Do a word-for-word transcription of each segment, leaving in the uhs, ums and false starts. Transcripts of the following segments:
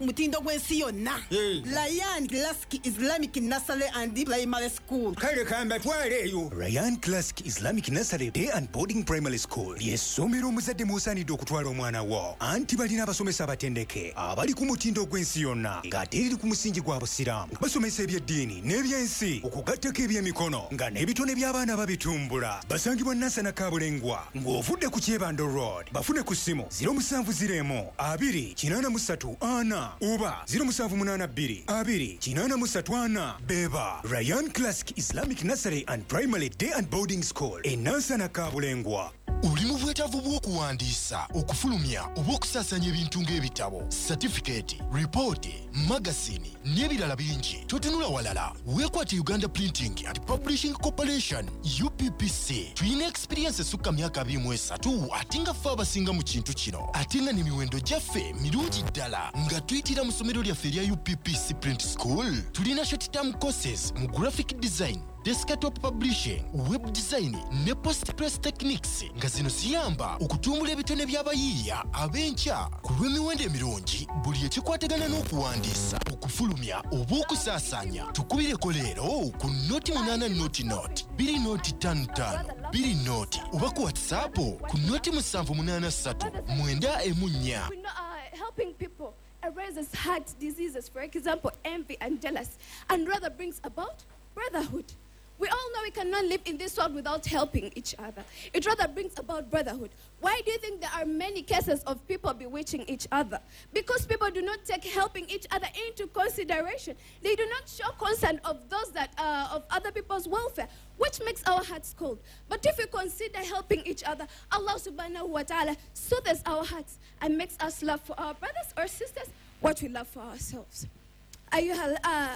mutindo gwensi yonna. Ryan Classic Islamic Nursery and Primary School. Kale kamba twaleyo. Ryan Classic Islamic Nursery Day and Boarding Primary School. Yesomero omuzadde musaanidde okutwala omwana wo. Anti balina abasomesa abatendeke abali ku mutindo gwensi yonna ng'ate eri ku musingi gwa busiraamu. Basomesa ebyeddiini n'ebyensi okugattako ebyemikono nga n'ebitone by'abaana babitumbula. Basangibwa Nansana Kabulengwa ng'ovudde ku Kyebando Road. Bafune ku ssimu zero seven zero emu abiri kinaana mu ssatu ana oba zero seven munana bbiri abiri kinaana mu ssatu ana. Beba Ryan Classic Islamic Nursery and Primary Day and Boarding School e Nansana Kabulengwa. Uli mu bwetaavu bw'okuwandiisa, okufulumya oba okusaasanya ebintu ng'ebitabo, certificate, ripooti, magazine n'ebirala bingi. Totunula walala. Weekwate Uganda Printing and Publishing Corporation U P P C. Tulina experience esukka myaka abiri mu esatu ate nga ffe abasinga mu kintu kino. Ate nga n'emiwendo gyaffe mirungi ddala nga tuyitira mu ssomero lyaffe erya U P P C Print School. Tulina short term courses mu graphic design, desktop publishing, web design ne post press techniques nga zino ziyamba okutumbula ebitone by'abayiiya ab'enkya ku lw'emiwendo emirungi buli ekikwatagana n'okuwandiisa, okufulumya oba okusaasanya. Tukubireko leero ku noti munana noti noti bbiri noti ttaano ttaano bbiri noti oba ku WhatsApp ku noti musanvu munana ssatu mwenda emu nnya. Helping people erases heart diseases, for example, envy and jealousy, and rather brings about brotherhood. We all know we cannot live in this world without helping each other. It rather brings about brotherhood. Why do you think there are many cases of people bewitching each other? Because people do not take helping each other into consideration. They do not show concern of those that uh, of other people's welfare, which makes our hearts cold. But if we consider helping each other, Allah subhanahu wa ta'ala soothes our hearts and makes us love for our brothers or sisters what we love for ourselves. أيها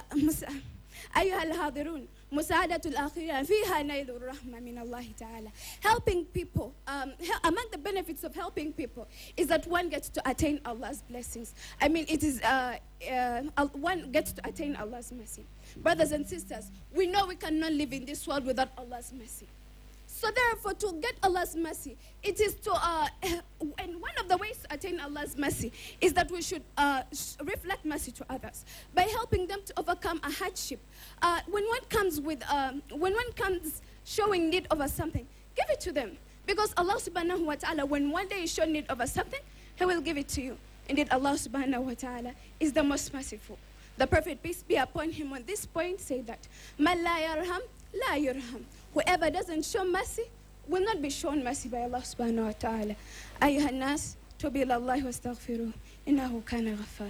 أيها الحاضرون مساعدة الآخرين فيها نيل الرحمة من الله تعالى. Helping people, um, among the benefits of helping people is that one gets to attain Allah's blessings. I mean, it is uh, uh, one gets to attain Allah's mercy. Brothers and sisters, we know we cannot live in this world without Allah's mercy. So therefore, to get Allah's mercy, it is to, uh, and one of the ways to attain Allah's mercy is that we should uh, reflect mercy to others by helping them to overcome a hardship. Uh, when one comes with, um, when one comes showing need over something, give it to them. Because Allah subhanahu wa ta'ala, when one day you show need over something, He will give it to you. Indeed, Allah subhanahu wa ta'ala is the most merciful. The Prophet, peace be upon him, on this point say that, Man la yarham, la yurham. Whoever doesn't show mercy will not be shown mercy by Allah subhanahu wa ta'ala. أيها الناس توبوا إلى الله واستغفروه إنه كان غفار.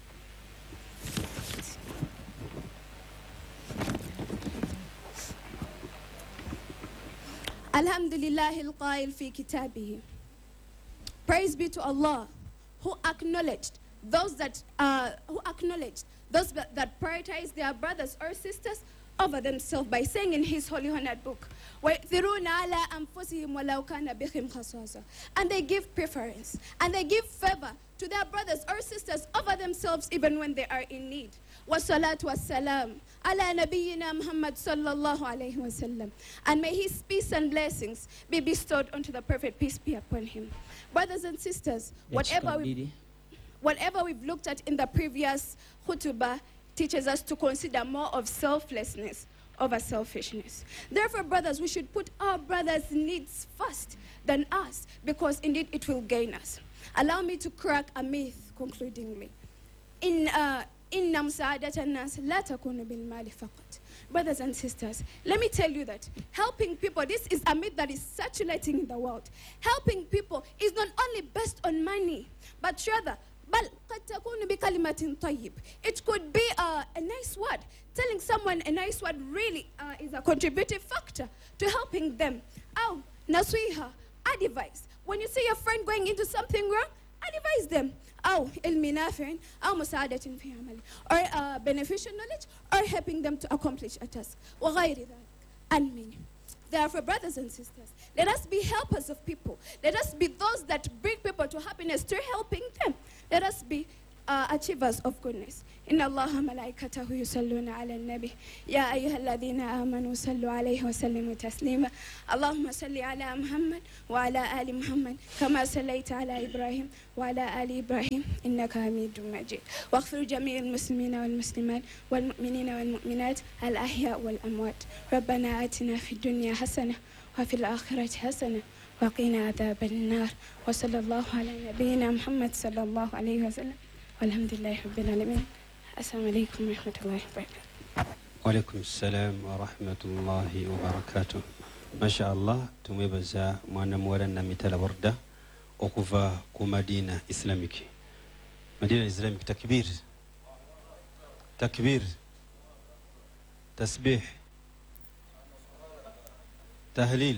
الحمد لله القائل في كتابه. Praise be to Allah who acknowledged those that uh, who acknowledged those that prioritize their brothers or sisters over themselves by saying in His holy honored book, وَيُؤْثِرُونَ عَلَىٰ أَنفُسِهِمْ وَلَوْ كَانَ بِهِمْ خَصَاصَةٌ, and they give preference and they give favor to their brothers or sisters over themselves even when they are in need. وَالصَّلَاةُ وَالسَّلَامُ عَلَىٰ نَبِيِّنَا مُحَمَّدٍ صَلَّى اللَّهُ عَلَيْهِ وَسَلَّمَ, and may His peace and blessings be bestowed unto the Prophet, peace be upon him. Brothers and sisters, whatever we Whatever we've looked at in the previous khutbah teaches us to consider more of selflessness over selfishness. Therefore, brothers, we should put our brothers' needs first than us, because indeed it will gain us. Allow me to crack a myth concludingly. In uh, إِنَّ مُسَاعَدَةَ النَّاسِ لَا تَكُونُ بِالْمَالِ فَقَطْ. Brothers and sisters, let me tell you that helping people, this is a myth that is circulating in the world. Helping people is not only based on money, but rather بل قد تكون بكلمة طيب. It could be uh, a nice word. Telling someone a nice word really uh, is a contributive factor to helping them. أو نصيحة, advice. When you see your friend going into something wrong, advise them. أو علم نافع أو مساعدة في عمل, or uh, beneficial knowledge, or helping them to accomplish a task. وغير ذلك and many. Therefore, brothers and sisters, let us be helpers of people. Let us be those that bring people to happiness through helping them. Let us be uh, achievers of goodness. إن الله ملائكته يصلون على النبي يا أيها الذين آمنوا صلوا عليه وسلموا تسليما اللهم صل على محمد وعلى آل محمد كما صليت على إبراهيم وعلى آل إبراهيم إنك حميد مجيد واغفر جميع المسلمين والمسلمات والمؤمنين والمؤمنات الأحياء والأموات ربنا آتنا في الدنيا حسنة وفي الآخرة حسنة وقنا عذاب النار وصلى الله على نبينا محمد صلى الله عليه وسلم والحمد لله رب العالمين. السلام عليكم ورحمة الله وبركاته. وعليكم السلام ورحمة الله وبركاته. ما شاء الله تميبزا موانا مولانا مثال وردة وكفا كمدينة إسلاميك. مدينة إسلاميك تكبير تكبير تسبيح تهليل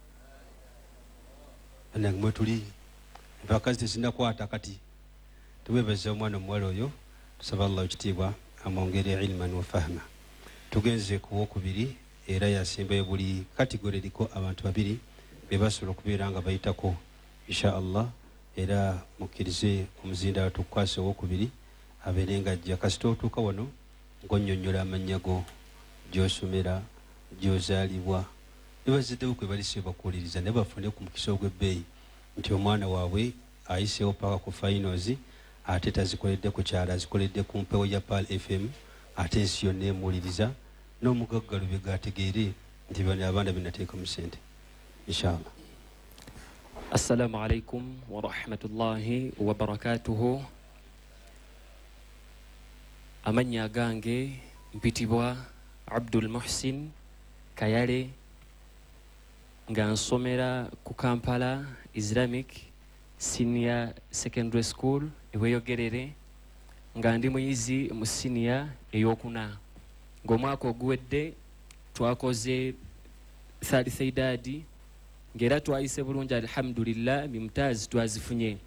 أنك متولي فكذا تسنى قوات كتي تميبزا موانا مولانا tusaba Allah ekitiibwa amwongere ilman wa fahma. Tugenze ku wokubiri era yasimbayo buli kategori eriko abantu babiri be basobola okubeera nga bayitako insha Allah era mukkirize omuzindaalo tukwase owokubiri abeere nga ajja kasita otuuka wano ng'onnyonnyola amannya go gy'osomera gy'ozaalibwa ne bazaddewo kwe balise bakuwuliriza ne bafune ku mukisa ogw'ebbeeyi nti omwana waabwe ayiseewo paka ku finals ate tazikoledde ku kyala azikoledde ku mpewo ya Pal F M ate ensi yonna emuwuliriza n'omugaggalu bye gategeere nti bano abaana benateeka mu ssente inshallah. Assalamu alaikum wa rahmatullahi wa barakatuhu. Amannya gange mpitibwa Abdul Muhsin Kayale nga nsomera ku Kampala Islamic Senior Secondary School eweyogerere nga ndi muyizi mu senior eyokuna ng'omwaka oguwedde twakoze thalitha idadi ng'era twayise bulungi alhamdulillah mimutaazi twazifunye.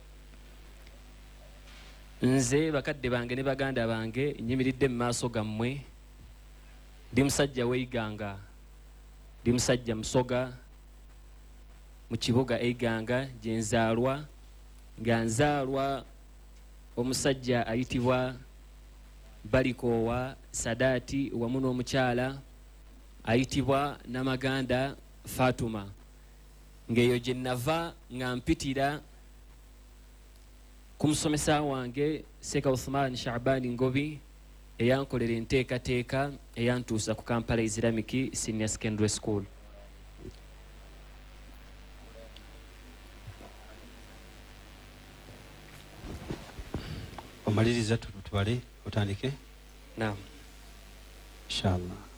Nze bakadde bange ne baganda bange nyimiridde mu maaso gammwe ndi musajja weiganga ndi musajja musoga mu kibuga Eiganga gye nzaalwa nga nzaalwa omusajja ayitibwa Balikoowa Sadaati wamu n'omukyala ayitibwa Namaganda Fatuma ng'eyo gye nava nga mpitira ku musomesa wange Seeka Uthman Shaabani Ngobi eyankolera enteekateeka eyantuusa ku Kampala Islamic Senior Secondary School. Omaliriza tutwale otandike. Naam. Inshallah.